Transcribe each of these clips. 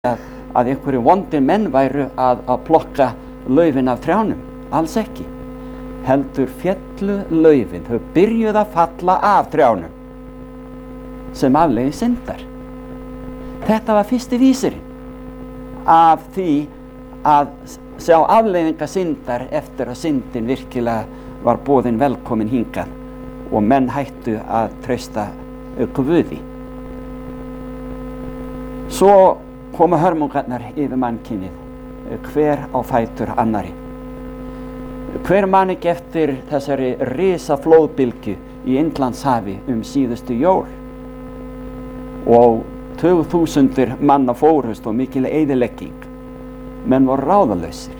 að einhverju vondir menn væru að plokka laufin af trjánum, alls ekki. Heldur féllu laufin, þau byrjuðu að falla af trjánum sem afleiðing syndar. Þetta var fyrsti vísirinn af því að sjá afleiðinga syndar eftir að syndin virkilega var boðin velkomin hingað og menn hættu að treysta Guði. Svo komu hörmungarnar yfir mannkynið, hver á fætur annari. Hver man ekki eftir þessari risaflóðbylgju í Indlandshafi síðustu jól og 20.000 manna fórust og mikil eyðilegging. Menn voru ráðalausir.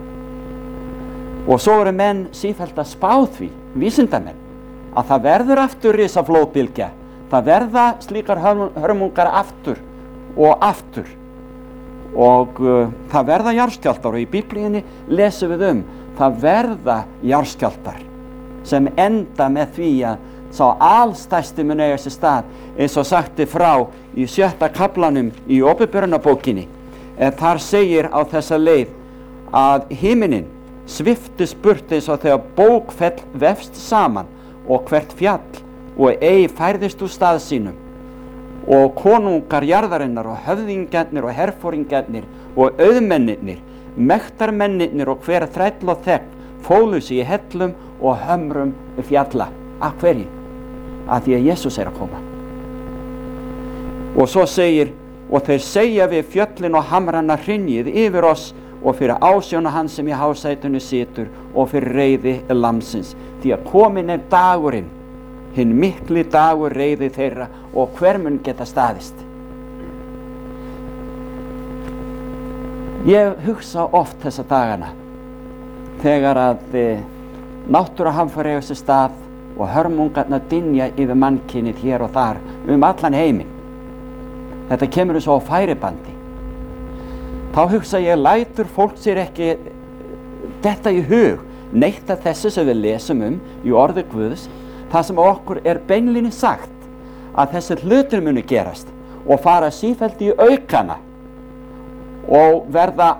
Og svo eru menn sífellt að spá því, vísindamenn, að það verður aftur risaflóðbylgja. Það verða slíkar hörmungar aftur og aftur. Og það verða jarðskjálftar og í Biblíunni lesum við það verða jarðskjálftar sem enda með því að sá alstærsti mun eiga sér stað, eins og sagti frá í 6. kaflanum í Åpenbarunarbókinni. Þar segir á þessa leið að himinin sviftist burt eins og þegar bókfell vefst saman og hvert fjall og ei færðist úr stað sínum. Og konungar jarðarinnar og höfðingjarnir og herforingjarnir og auðmennirnir, mektarmennirnir og hver þræll og þegn fólu sig í hellum og hömrum fjalla. Af hverju? Af því að Jesús að koma. Og svo segir, og þeir segja við fjöllin og hamrana hrynjið yfir oss og fyrir ásjóna hans sem í hásætinu situr og fyrir reiði lamsins. Því að komin dagurinn, hinn mikli dagur reiði þeirra og hver mun geta staðist. Ég hugsa oft þessa dagana þegar að náttúruhamfarir eiga sér stað og hörmungarnar dynja yfir mannkynið hér og þar allan heiminn. Þetta kemur svo á færibandi. Þá hugsa ég, lætur fólk sér ekki detta í hug neitt af þessu sem við lesum í orði Guðs, það sem okkur beinlínis sagt að þessi hlutir muni gerast og fara sífellt í aukana og verða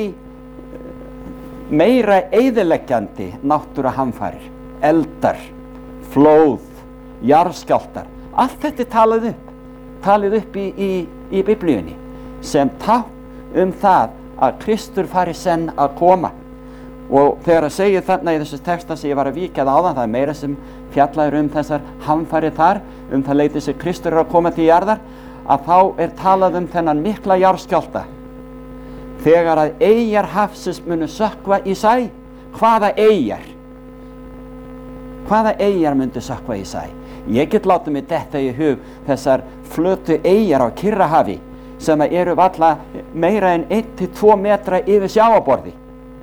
meira eyðileggjandi náttúruhamfarir, eldar, flóð, jarðskjálftar. Allt þetta talið upp í Biblíunni sem tákn það að Kristur fari senn að koma. Og þegar að segja þarna í þessu texta sem ég var að víkja áðan, það meira sem fjallaður þessar hamfarir þar, það leyti sem Kristur að koma til jarðar, að þá talað þennan mikla jarðskjálfta. Þegar að eyjar hafsins munu sökkva í sæ. Hvaða eyjar? Hvaða eyjar myndu sökkva í sæ? Ég get látið mig detta í hug þessar flötu eyjar á Kyrrahafi sem eru varla meira en 1-2 metra yfir sjávarborði.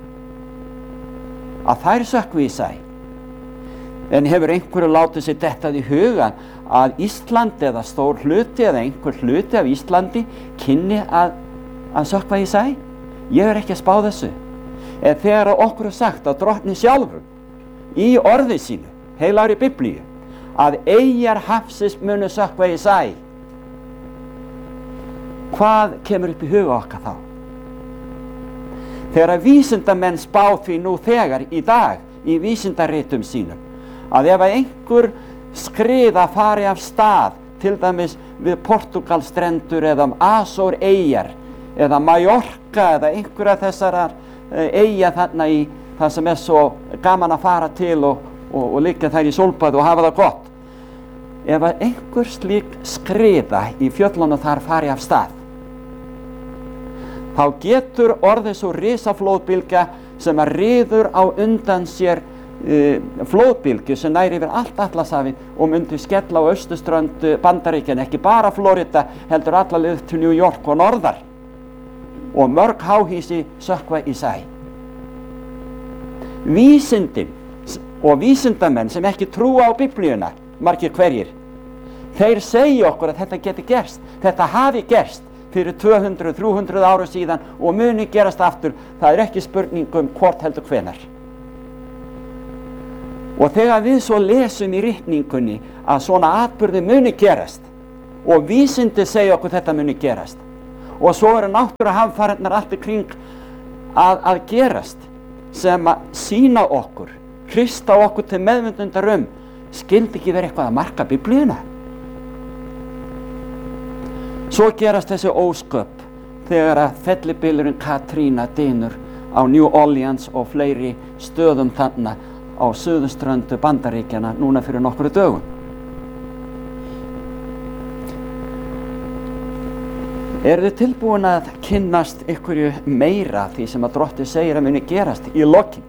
Að þær sökkvi í sæ. En hefur einhverju látið sér dettað í huga að Ísland eða stór hluti eða einhver hluti af Íslandi kynni að sökkva í sæ? Ég ekki að spá þessu. En þegar okkur sagt að Drottinn sjálfur í orði sínu, heilagri Biblíu, að eyjar hafsins munu sökkva í sæ. Hvað kemur upp í huga okkar þá? Þegar vísindamenn spá því nú þegar í dag í vísindaritum sínum að ef einhver skriða fari af stað, til dæmis við Portugalstrendur eða Azoreyjar eða Mallorca eða einhverja þessar eyja þarna í það sem svo gaman að fara til og liggja þær í sólbað og hafa það gott. Ef einhver slík skriða í fjöllunum þar fari af stað, þá getur orðið svo risaflóðbylgja sem að ryður á undan sér flóðbylgju sem næri yfir allt Atlantshafið og myndi skella á austurströnd Bandaríkjanna, ekki bara Florida, heldur alla leið til New York og norðar. Og mörg háhýsi sökkva í sæ. Vísindin og vísindamenn sem ekki trúa á Biblíuna, margir hverjir, þeir segja okkur að þetta geti gerst, þetta hafi gerst fyrir 200-300 árum síðan og muni gerast aftur. Það ekki spurning hvort heldur hvenær. Og þegar við svo lesum í ritningunni að svona atburði muni gerast og vísindi segja okkur þetta muni gerast Og svo eru náttúruhamfarirnar allt í kring að gerast sem að sýna okkur, hrista okkur til meðvitundar skyldi ekki vera eitthvað að marka Biblíuna. Svo gerast þessi ósköp þegar að fellibylurinn Katrína dynur á New Orleans og fleiri stöðum þarna á suðurströndu Bandaríkjanna núna fyrir nokkru dögum. Eru þið tilbúin að kynnast einhverju meira því sem að Drottinn segir að muni gerast í lokin?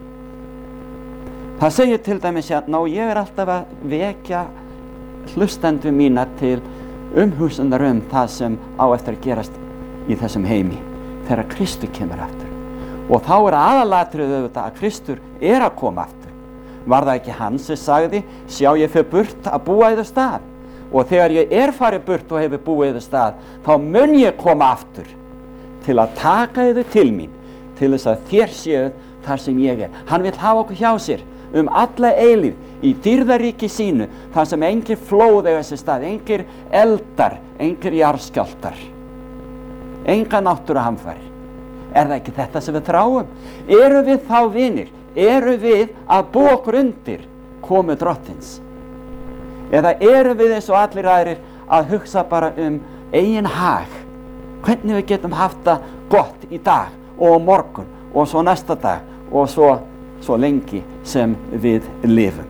Það segir til dæmis hérna, og ég alltaf að vekja hlustendur mína til umhugsunar það sem á eftir að gerast í þessum heimi þegar Kristur kemur aftur. Og þá aðalatriðið auðvitað að Kristur að koma aftur. Var það ekki hann sem sagði, sjá ég fer burt að búa yður stað, og þegar ég farið burt og hefur búið yður stað, þá mun ég koma aftur til að taka yður til mín, til þess að þér séuð þar sem ég Hann vill hafa okkur hjá sér alla eilífð í dýrðaríki sínu, þar sem engir flóð eiga sér stað, engir eldar, engir jarðskjálftar, enga náttúruhamfarir. Það ekki þetta sem við þráum? Eru við þá vinir? Eru við að búa okkur undir komu Drottins? Eða eru við eins og allir aðrir að hugsa bara eigin hag? Hvernig við getum haft það gott í dag og á morgun og svo næsta dag og svo lengi sem við lifum.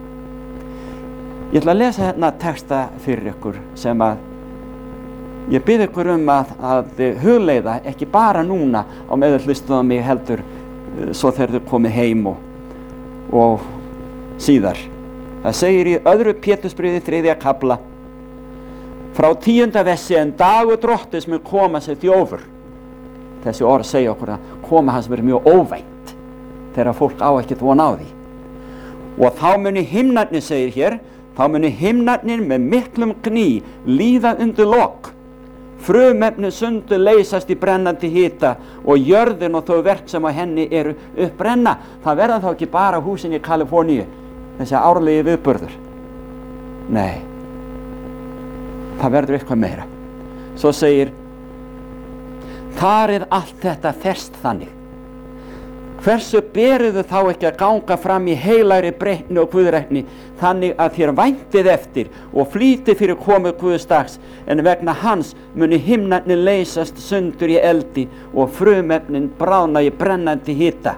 Ég ætla að lesa hérna texta fyrir ykkur sem að ég bið ykkur að hugleiða ekki bara núna á meðan hlustuðu á mig heldur svo þegar þau komið heim og síðar. Það segir í 2. Pétursbréfi 3. kafla frá 10. versi: en dagur Drottins mun koma sem þjófur. Þessi orð segja okkur að koma hans verður mjög óvænt þegar fólk á ekkert von á því. Og þá muni himnarnir, segir hér, þá muni himnarnir með miklum gný líða undir lok. Frumefni sundur leysast í brennandi hita og jörðin og þau verk sem á henni eru uppbrenna. Það verða þá ekki bara húsin í Kaliforníu, þessi árlegi viðburður. Nei, það verður eitthvað meira. Svo segir, þar allt þetta ferst þannig. Hversu beruðu þá ekki að ganga fram í heilagri breytni og guðrækni, þannig að þér væntið eftir og flýtið fyrir komu Guðs dags, en vegna hans muni himnarnir leysast sundur í eldi og frumefnin bráðna í brennandi hita.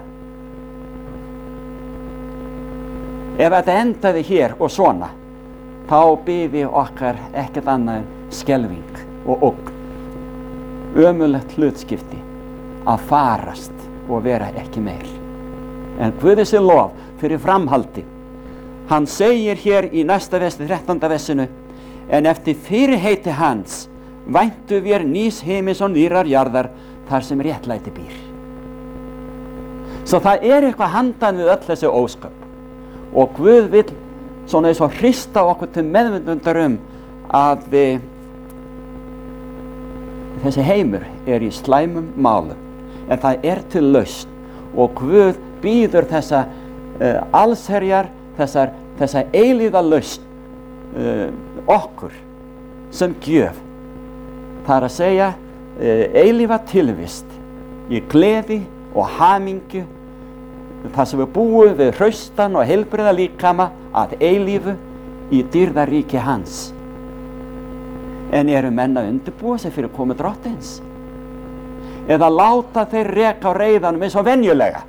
Ef þetta endaði hér og svona, þá biði okkar ekkert annað en skelfing og ógn. Ömurlegt hlutskipti að farast og vera ekki meir. En Guði sé lof fyrir framhaldi. Hann segir hér í næsta versi, 13. versinu: en eftir fyrirheiti hans væntu vér nýs heimis og nýrrar jarðar þar sem réttlæti býr. Svo það eitthvað handan við öll þessi ósköp. Og Guð vill svona eins og hrista okkur til meðvitundar að þessi heimur í slæmum málum. En það til lausn og Guð býður þessa allsherjar, þessa eilíða lausn okkur sem gjöf. Það að segja eilífa tilvist í gleði og hamingju, þar sem við búum við hraustan og heilbrigða líkama að eilífu í dýrðaríki hans. En eru menn að undirbúa sig fyrir komu Drottins? Eða láta þeir reka á reiðanum eins og venjulega?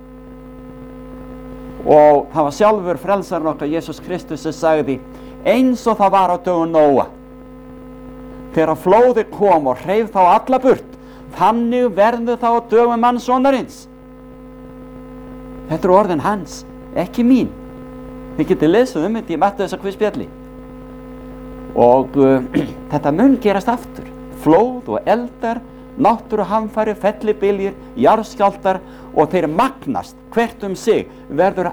Og það var sjálfur frelsarinn okkar Jesús Kristus sem sagði, eins og það var á dögum Nóa, þegar flóðið kom og hreif þá alla burt, þannig verður það á dögum mannssonarins. Þetta orðin hans, ekki mín. Þið getið lesið þetta í Mattheusar guðspjalli. Og þetta mun gerast aftur. Flóð og eldar, náttúruhamfarir, fellibyljir, jarðskjálftar, og þeir magnast hvert sig, verður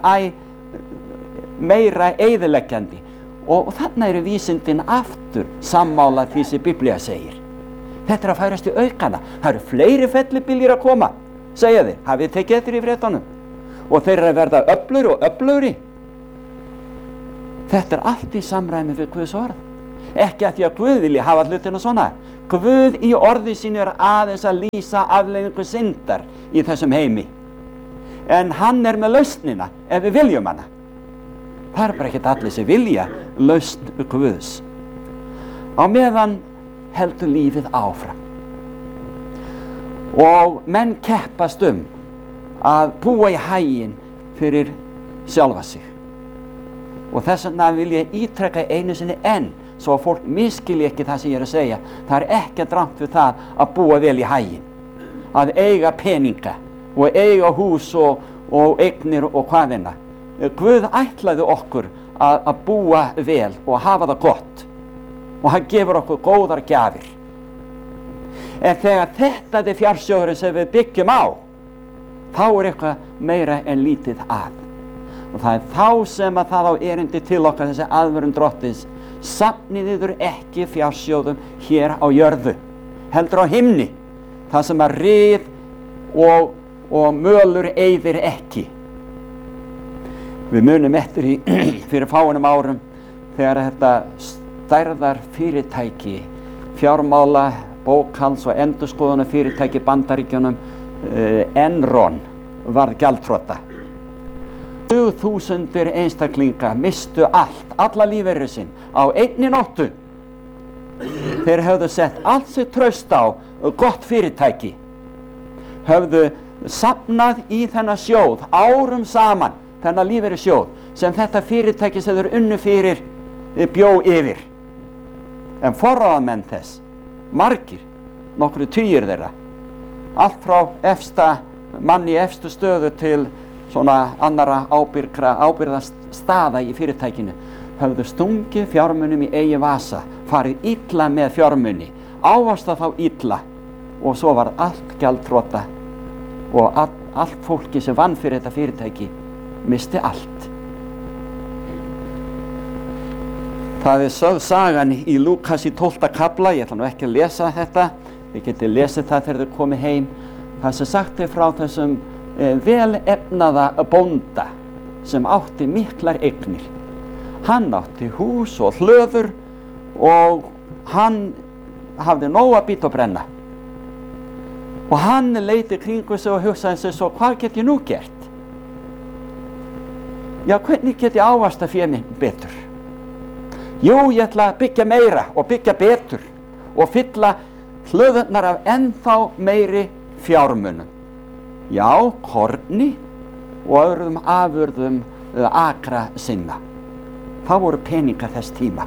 meira eyðileggjandi. Og þarna eru vísindin aftur sammála því sem Biblía segir. Þetta að færast í aukana. Það eru fleiri fellibyljir að koma, segja þeir. Hafið tekið eftir í fréttunum? Og þeir að verða öflugri og öflugri. Þetta allt í samræmi við Guðs orð. Ekki að því að Guð vilji hafa hlutina svona. Guð í orði sínu aðeins að lýsa afleiðingu syndar í þessum heimi. En hann með lausnina ef við viljum hana. Það bara ekkert allir sem vilja lausn Guðs. Á meðan heldur lífið áfram. Og menn keppast að búa í haginn fyrir sjálfa sig. Og þess vegna vil ég ítreka einu sinni enn, svo að fólk miskilji ekki það sem ég að segja. Það ekkert rangt við það að búa vel í haginn. Að eiga peninga og eiga hús og eignir og hvaðina. Guð ætlaði okkur að búa vel og hafa það gott. Og hann gefur okkur góðar gjafir. En þegar þetta fjársjóðurinn sem við byggjum á, þá eitthvað meira en lítið að. Og það þá sem að það á erindi til okkar þessi aðvörun drottins. Safnið yður ekki fjársjóðum hér á jörðu, heldur á himni, það sem að ryð og mölur eyðir ekki. Við munum eftir fyrir fáeinum árum þegar þetta stærðar fyrirtæki, fjármála, bókhalds og endurskoðunar fyrirtæki Bandaríkjunum, Enron, varð gjaldþrota. 1000 einstaklinga mistu alla lífeyri sinn á einni nóttu. Þeir höfðu sett allt sitt traust á gott fyrirtæki. Höfðu safnað í þennan sjóð árum saman, þennan lífeyrissjóð sem þetta fyrirtæki sem þeir unnu fyrir bjó yfir. En forráðamenn þess, margir, nokkru tugir þeirra, allt frá manni í efstu stöðu til svona annara ábyrgðastaða í fyrirtækinu, höfðu stungið fjármunum í eigin vasa, farið illa með fjármuni, ávaxtað þá illa og svo var allt gjaldþrota og allt fólki sem vann fyrir þetta fyrirtæki misti allt. Það sögð sagan í Lúkas í 12. kafla, ég ætla nú ekki að lesa þetta, þið getið lesið það þegar þið komið heim, það sem sagt frá þessum vel efnaða bónda sem átti miklar eignir. Hann átti hús og hlöður og hann hafði nóg að bíta og brenna. Og hann leit í kringu sig og hugsaði sig svo, hvað get ég nú gert? Já, hvernig get ég ávaxtað féð mitt betur? Jú, ég ætla að byggja meira og byggja betur og fylla hlöðurnar af ennþá meiri fjármunum. Já, korni og öðrum afurðum akra sinna. Það voru peningar þess tíma.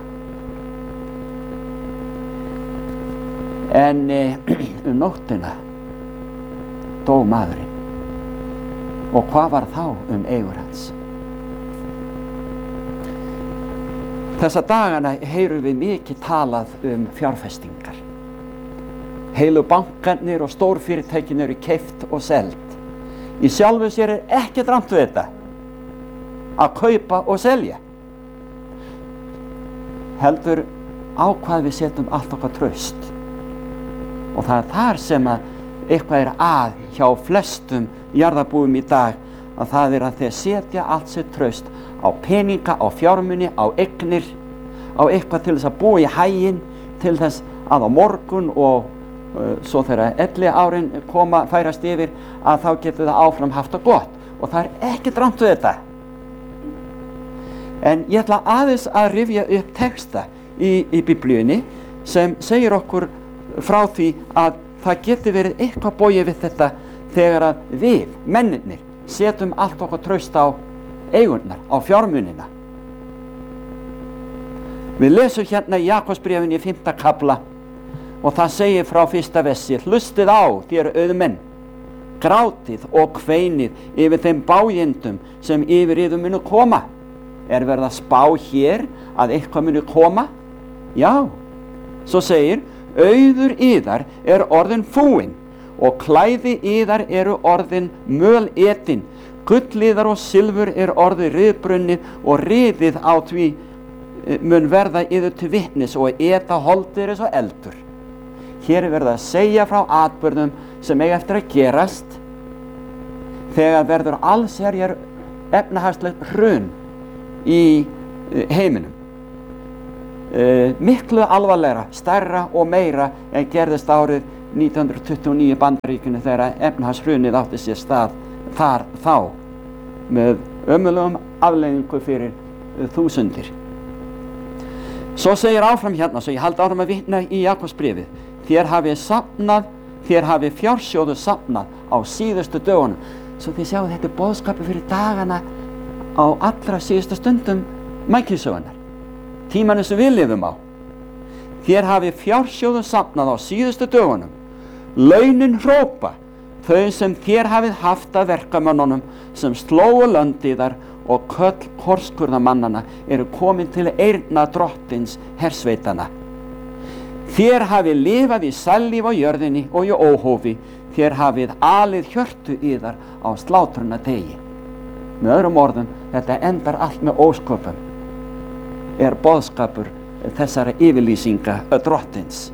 En nóttina dó maðurinn. Og hvað var þá eigur hans? Þessa dagana heyrum við mikið talað fjárfestingar. Heilu bankarnir og stórfyrirtækin eru keypt og selt. Í sjálfu sér ekkert rangt við þetta, að kaupa og selja. Heldur á hvað við setjum allt okkar traust. Og það þar sem að eitthvað að hjá flestum jarðarbúum í dag, að það að þeir setja allt sitt traust á peninga, á fjármuni, á eignir, á eitthvað til þess að búa í haginn, til þess að á morgun og svo þegar elli árin færast yfir, að þá getur það áfram haft það gott. Og það ekkert rangt við þetta. En ég ætla aðeins að rifja upp texta í Biblíunni sem segir okkur frá því að það getur verið eitthvað bogið við þetta þegar að við, mennirnir, setjum allt okkar traust á eigurnar, á fjármunina. Við lesum hérna í Jakobsbréfinu í 5. kafla og það segir frá 1. versi: hlustið á, þér auðmenn, grátið og kveinið yfir þeim bágindum sem yfir yður munu koma. Verið að spá hér að eitthvað munu koma? Já, svo segir: auður yðar orðin fúin og klæði yðar eru orðin möl etin, gull yðar og silfur orðið ryðbrunnið og ryðið á því mun verða yður til vitnis og eta holdir eins og eldur. Hér verið að segja frá atburðum sem eiga eftir að gerast þegar verður allsherjar efnahagslegt hrun í heiminum. miklu alvarlegra, stærra og meira en gerðist árið 1929 í Bandaríkjunum þegar efnahagshrunið átti sér stað þar þá með ömurlegum afleiðingu fyrir þúsundir. Svo segir áfram hérna, svo ég haldi áfram að vitna í Jakobsbréfið: þér hafið fjársjóðu safnað á síðustu dögunum. Svo þið sjáu, þetta er boðskapur fyrir dagana á allra síðustu stundum mannkynssögunnar, tímanum sem við lifum á. Þér hafið fjársjóðu safnað á síðustu dögunum, launin hrópa, þau sem þér hafið haft að verkamönnunum sem slógu lönd yðar, og köll korskurðamannana eru komin til eyrna drottins hersveitana. Þér hafið lifað í sælíf á jörðinni og í óhófi, þér hafið alið hjörtu yðar á slátruna degi. Með öðrum orðum, þetta endar allt með ósköpum, er boðskapur þessara yfirlýsinga drottins.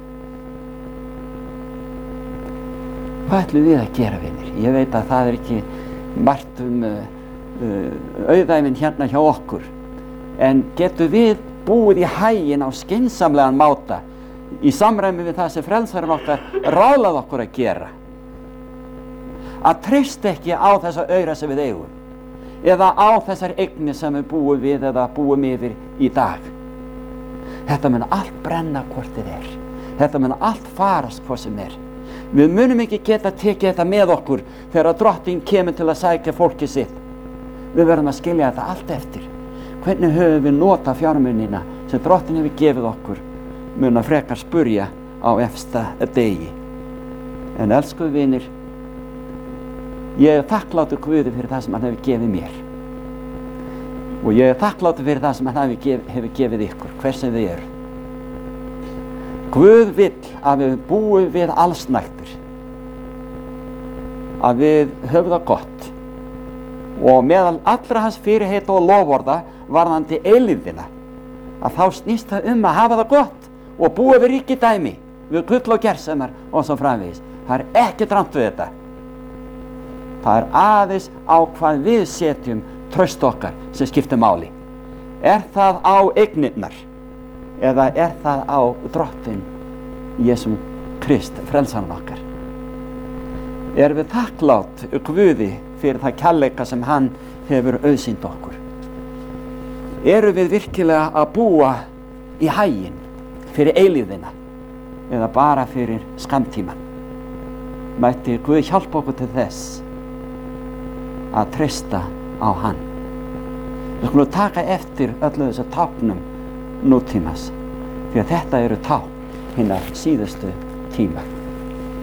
Hvað ætlum við að gera, vinir? Ég veit að það er ekki margt auðæfinn hérna hjá okkur, en getum við búið í haginn á skynsamlegan máta í samræmi við það sem frelsarinn okkar ráðlað okkur að gera? Að treysta ekki á þessa aura sem við eigum eða á þessar eignir sem við búum við eða búum yfir í dag. Þetta mun allt brenna hvort þið er, þetta mun allt farast hvort sem er. Við munum ekki geta tekið þetta með okkur þegar drottinn kemur til að sækja fólkið sitt. Við verðum að skilja þetta allt eftir. Hvernig höfum við notað fjármunina sem drottinn hefur gefið okkur, mun að frekar spurja á efsta degi. En elsku vinir, ég er þakklátur Guði fyrir það sem hann hefur gefið mér. Og ég er þakklátur fyrir það sem hann hefur gefið ykkur, hver sem þið eru. Guð vill að við búum við allsnægtir, að við höfum það gott, og meðal allra hans fyrirheita og loforða varðandi eilífðina, að þá snýst það að hafa það gott og búa við ríkidæmi, við gull og gersemar og svo framvegis. Það er ekkert rangt við þetta. Það er aðeins á hvað við setjum traust okkar sem skiptir máli. Er það á eignirnar eða er það á drottinn Jesú Krist, frelsarann okkar? Erum við þakklátt Guði fyrir það kærleika sem hann hefur auðsýnt okkur? Erum við virkilega að búa í haginn fyrir eilífðina eða bara fyrir skammtíman? Mætti Guð hjálpa okkur til þess að treysta á hann. Við skulum taka eftir öllu þessu táknum nútímas, því að þetta eru tákn hinna síðustu tíma.